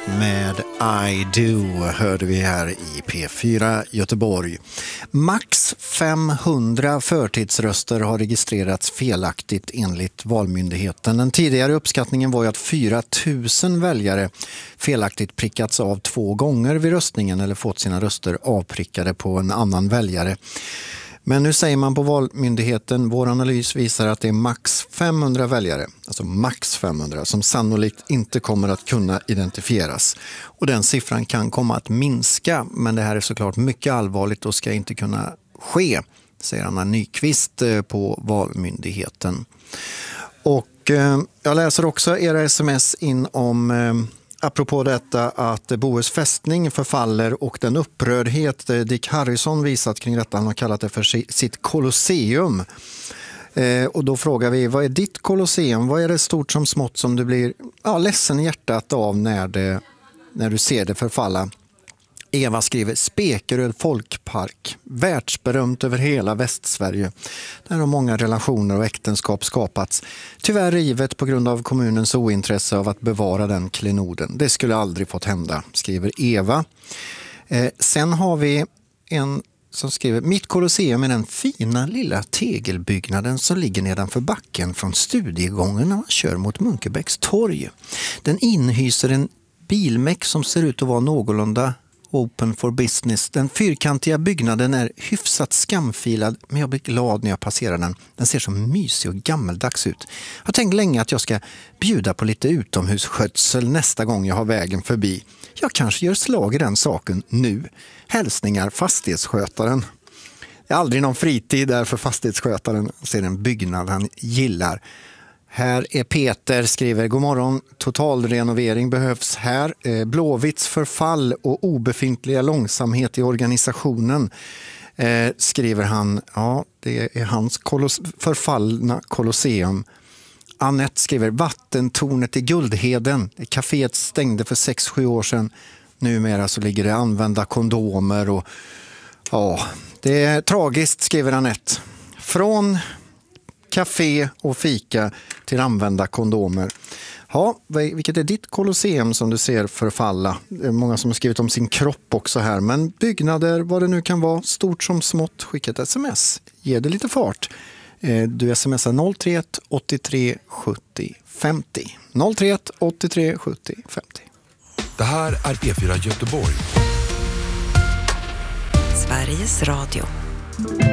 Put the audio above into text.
med I Do hörde vi här i P4 Göteborg. Max 500 förtidsröster har registrerats felaktigt enligt Valmyndigheten. Den tidigare uppskattningen var ju att 4 000 väljare felaktigt prickats av 2 gånger vid röstningen eller fått sina röster avprickade på en annan väljare. Men nu säger man på Valmyndigheten, vår analys visar att det är max 500 väljare, alltså max 500, som sannolikt inte kommer att kunna identifieras. Och den siffran kan komma att minska, men det här är såklart mycket allvarligt och ska inte kunna ske, säger Anna Nyqvist på Valmyndigheten. Och jag läser också era sms in om... Apropå detta att Bohus fästning förfaller och den upprördhet Dick Harrison visat kring detta, han har kallat det för sitt kolosseum. Och då frågar vi, vad är ditt kolosseum? Vad är det stort som smått som du blir ledsen i hjärtat av när du ser det förfalla? Eva skriver, Spekeröd folkpark, världsberömt över hela Västsverige. Där har många relationer och äktenskap skapats. Tyvärr rivet på grund av kommunens ointresse av att bevara den klenoden. Det skulle aldrig fått hända, skriver Eva. Sen har vi en som skriver, mitt kolosseum är den fina lilla tegelbyggnaden som ligger nedanför backen från studiegången när man kör mot Munkebäcks torg. Den inhyser en bilmäck som ser ut att vara någorlunda open for business. Den fyrkantiga byggnaden är hyfsat skamfilad, men jag blir glad när jag passerar den. Den ser så mysig och gammeldags ut. Jag har tänkt länge att jag ska bjuda på lite utomhusskötsel nästa gång jag har vägen förbi. Jag kanske gör slag i den saken nu. Hälsningar fastighetsskötaren. Det är aldrig någon fritid där för fastighetsskötaren ser en byggnad han gillar. Här är Peter, skriver, god morgon, totalrenovering behövs här. Blåvitts förfall och obefintliga långsamhet i organisationen, skriver han. Ja, det är hans förfallna kolosseum. Annette skriver, vattentornet i Guldheden. Caféet stängde för 6-7 år sedan. Numera så ligger det använda kondomer och det är tragiskt, skriver Annette. Från café och fika till använda kondomer. Ja, vilket är ditt kolosseum som du ser förfalla? Det är många som har skrivit om sin kropp också här, men byggnader, vad det nu kan vara, stort som smått, skicka ett sms. Ge det lite fart. Du smsar 031 83 70 50. 031 83 70 50. Det här är P4 Göteborg. Sveriges Radio.